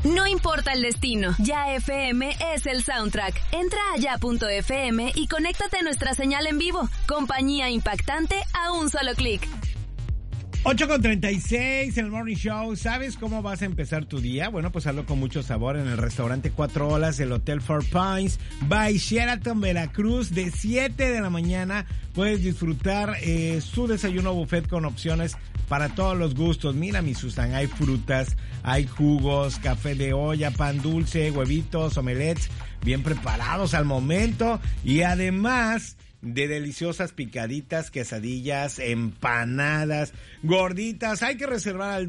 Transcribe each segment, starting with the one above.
No importa el destino, Ya FM es el soundtrack. Entra a ya.fm y conéctate a nuestra señal en vivo. Compañía impactante a un solo clic. 8:36 en el Morning Show. ¿Sabes cómo vas a empezar tu día? Bueno, pues hazlo con mucho sabor en el restaurante 4 Olas del Hotel Four Pines by Sheraton Veracruz. De 7 de la mañana puedes disfrutar su desayuno buffet con opciones para todos los gustos. Mira, mi Susan, hay frutas, hay jugos, café de olla, pan dulce, huevitos, omelets bien preparados al momento y además de deliciosas picaditas, quesadillas, empanadas, gorditas. Hay que reservar al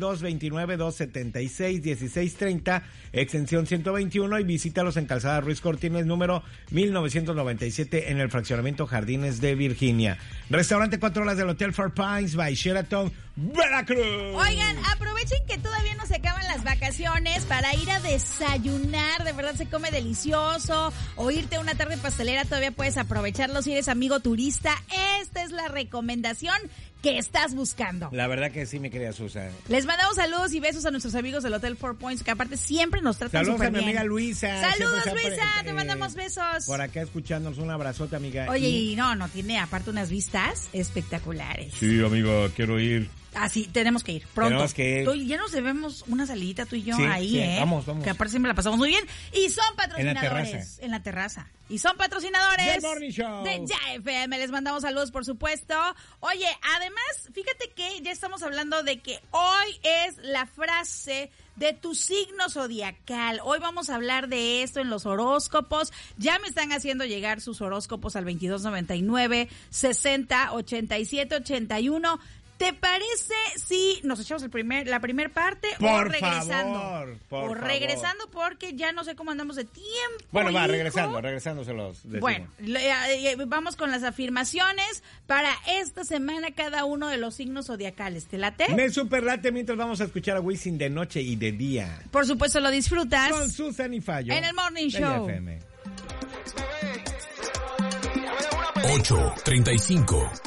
229-276-1630, extensión 121, y visítalos en Calzada Ruiz Cortines, número 1997, en el fraccionamiento Jardines de Virginia. Restaurante 4 Olas del Hotel Four Pines by Sheraton Veracruz. Oigan, aprovechen que todavía no se acaban las vacaciones para ir a desayunar. De verdad se come delicioso. O irte a una tarde pastelera, todavía puedes aprovecharlo si eres amigo turista. Esta es la recomendación que estás buscando. La verdad que sí, mi querida Susan. Les mandamos saludos y besos a nuestros amigos del Hotel Four Points, que aparte siempre nos tratan súper bien. Saludos a mi amiga Luisa. Saludos, Luisa, te mandamos besos. Por acá escuchándonos, un abrazote, amiga. Oye, y no, tiene aparte unas vistas espectaculares. Sí, amigo, quiero ir. Ah, sí, tenemos que ir pronto. Tenemos que ir. Ya nos debemos una salidita tú y yo, sí, ahí, sí, vamos. Que aparte siempre la pasamos muy bien. Y son patrocinadores. En la terraza. Y son patrocinadores del Morning Show de Ya FM. Les mandamos saludos, por supuesto. Oye, además, fíjate que ya estamos hablando de que hoy es la frase de tu signo zodiacal. Hoy vamos a hablar de esto en los horóscopos. Ya me están haciendo llegar sus horóscopos al 2299 60 87 81. ¿Te parece si nos echamos la primera parte o regresando? Por favor. Regresando porque ya no sé cómo andamos de tiempo. Bueno, va, regresándoselos. Bueno, vamos con las afirmaciones para esta semana cada uno de los signos zodiacales. ¿Te late? Me super late, mientras vamos a escuchar a Wisin de noche y de día. Por supuesto, lo disfrutas con Susan y Fallo en el Morning Show. 8:35